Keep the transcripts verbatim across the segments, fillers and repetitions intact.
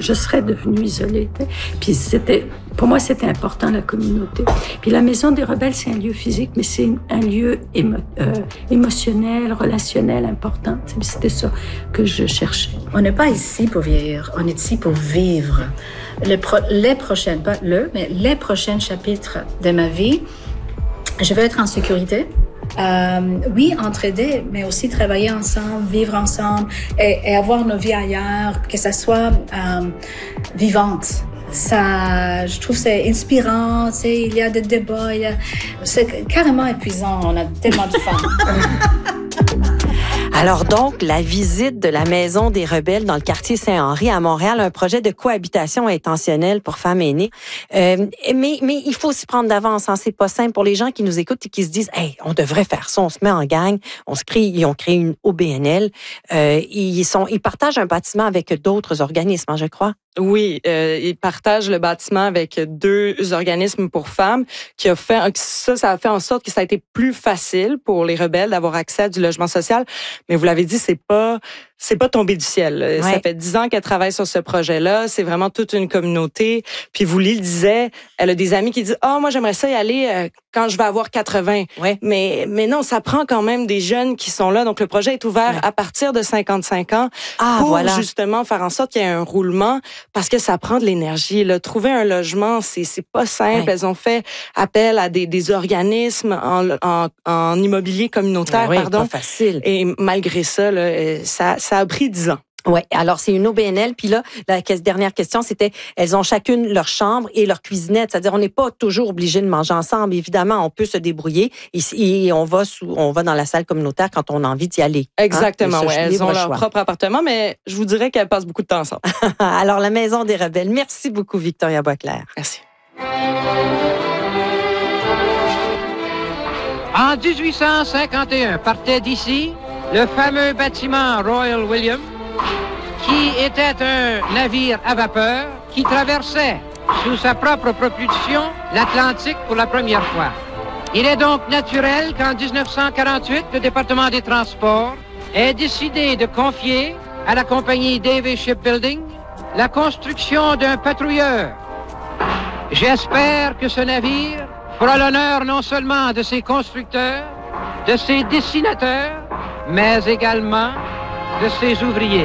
je serais devenue isolée. Puis c'était, pour moi, c'était important, la communauté. Puis la Maison des Rebelles, c'est un lieu physique, mais c'est un lieu émo, euh, émotionnel, relationnel important. C'était ça que je cherchais. On n'est pas ici pour vieillir, on est ici pour vivre. Le pro, les prochaines, pas le, mais les prochains chapitres de ma vie, je veux être en sécurité. Euh, oui, entraider, mais aussi travailler ensemble, vivre ensemble et, et avoir nos vies ailleurs, que ça soit euh, vivante. Ça, je trouve c'est inspirant, tu sais, il y a des débats, il y a, c'est carrément épuisant, on a tellement de fun. Alors donc, la visite de la Maison des Rebelles dans le quartier Saint-Henri à Montréal, un projet de cohabitation intentionnelle pour femmes aînées. Euh, mais, mais il faut s'y prendre d'avance, hein. C'est pas simple pour les gens qui nous écoutent et qui se disent « Hey, on devrait faire ça, on se met en gang, on se crée, ils ont créé une O B N L. Euh, ils, sont, ils partagent un bâtiment avec d'autres organismes, hein, je crois. Oui, euh, ils partagent le bâtiment avec deux organismes pour femmes qui a fait ça, ça a fait en sorte que ça a été plus facile pour les rebelles d'avoir accès à du logement social. Mais vous l'avez dit, c'est pas c'est pas tombé du ciel. Ouais. Ça fait dix ans qu'elle travaille sur ce projet-là. C'est vraiment toute une communauté. Puis Vouly le disait, elle a des amis qui disent ah oh, moi j'aimerais ça y aller euh, quand je vais avoir quatre-vingts. Ouais. Mais mais non, ça prend quand même des jeunes qui sont là. Donc le projet est ouvert ouais. à partir de cinquante-cinq ans ah, pour voilà. justement faire en sorte qu'il y ait un roulement parce que ça prend de l'énergie. Là. Trouver un logement, c'est c'est pas simple. Ouais. Elles ont fait appel à des des organismes en en, en immobilier communautaire, ouais, pardon. Pas facile. Et malgré ça, là, ça ça a pris dix ans. Oui, alors c'est une O B N L. Puis là, la dernière question, c'était, elles ont chacune leur chambre et leur cuisinette. C'est-à-dire, on n'est pas toujours obligé de manger ensemble. Évidemment, on peut se débrouiller et, et on va sous, on va dans la salle communautaire quand on a envie d'y aller. Exactement, hein? Oui. Elles ont leur choix. propre appartement, mais je vous dirais qu'elles passent beaucoup de temps ensemble. Alors, la Maison des Rebelles. Merci beaucoup, Victoria Boisclair. Merci. En dix-huit cent cinquante et un, partait d'ici le fameux bâtiment Royal William, qui était un navire à vapeur qui traversait sous sa propre propulsion l'Atlantique pour la première fois. Il est donc naturel qu'en dix-neuf cent quarante-huit, le département des Transports ait décidé de confier à la compagnie Davie Shipbuilding la construction d'un patrouilleur. J'espère que ce navire fera l'honneur non seulement de ses constructeurs, de ses dessinateurs, mais également de ses ouvriers.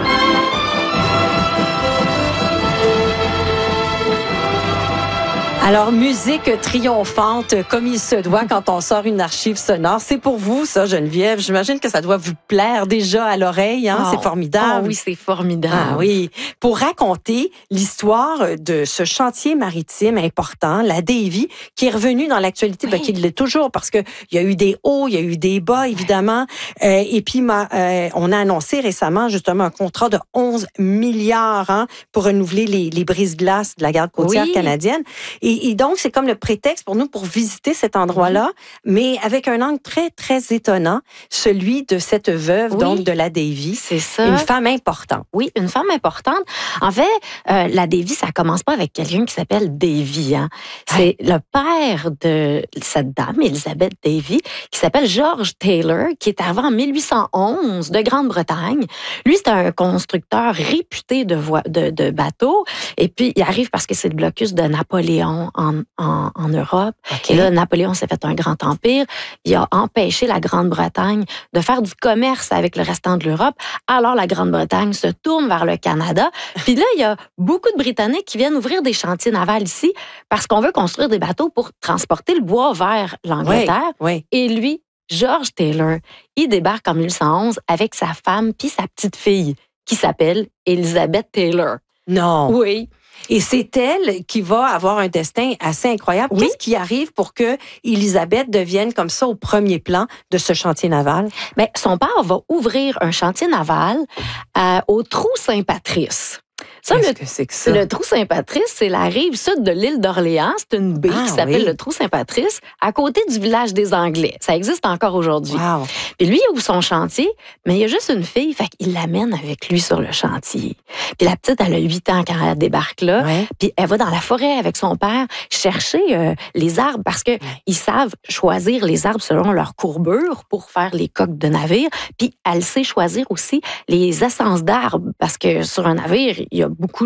Alors, musique triomphante, comme il se doit quand on sort une archive sonore. C'est pour vous, ça, Geneviève. J'imagine que ça doit vous plaire déjà à l'oreille. Hein? Oh, c'est formidable. Oh oui, c'est formidable. Ah oui. Pour raconter l'histoire de ce chantier maritime important, la Davie, qui est revenu dans l'actualité, oui. ben, qui l'est toujours, parce qu'il y a eu des hauts, il y a eu des bas, évidemment. Euh, et puis, ma, euh, on a annoncé récemment, justement, un contrat de onze milliards hein, pour renouveler les, les brise-glaces de la garde côtière oui. canadienne. Et Et donc, c'est comme le prétexte pour nous pour visiter cet endroit-là, mais avec un angle très, très étonnant, celui de cette veuve, oui, donc de la Davie. C'est ça. Une femme importante. Oui, une femme importante. En fait, euh, la Davie, ça commence pas avec quelqu'un qui s'appelle Davie. Hein. C'est ouais. le père de cette dame, Elizabeth Davie, qui s'appelle George Taylor, qui est arrivé en mille huit cent onze de Grande-Bretagne. Lui, c'est un constructeur réputé de, vo- de, de bateaux. Et puis, il arrive parce que c'est le blocus de Napoléon En, en, en Europe. Okay. Et là, Napoléon s'est fait un grand empire. Il a empêché la Grande-Bretagne de faire du commerce avec le restant de l'Europe. Alors, la Grande-Bretagne se tourne vers le Canada. Puis là, il y a beaucoup de Britanniques qui viennent ouvrir des chantiers navals ici parce qu'on veut construire des bateaux pour transporter le bois vers l'Angleterre. Oui, oui. Et lui, George Taylor, il débarque en mille huit cent onze avec sa femme puis sa petite fille qui s'appelle Elizabeth Taylor. Non. Oui. Et c'est elle qui va avoir un destin assez incroyable. Oui. Qu'est-ce qui arrive pour que Élisabeth devienne comme ça au premier plan de ce chantier naval? Bien, son père va ouvrir un chantier naval euh, au Trou Saint-Patrice. Ça, Qu'est-ce le, que c'est que ça? Le Trou Saint-Patrice, c'est la rive sud de l'île d'Orléans. C'est une baie ah, qui s'appelle oui. le Trou Saint-Patrice, à côté du village des Anglais. Ça existe encore aujourd'hui. Wow. Puis lui, il ouvre son chantier, mais il y a juste une fille, fait qu'il l'amène avec lui sur le chantier. Puis la petite, elle a huit ans quand elle débarque là. Ouais. Puis elle va dans la forêt avec son père chercher euh, les arbres parce que ouais. ils savent choisir les arbres selon leur courbure pour faire les coques de navire. Puis elle sait choisir aussi les essences d'arbres parce que sur un navire, il y a beaucoup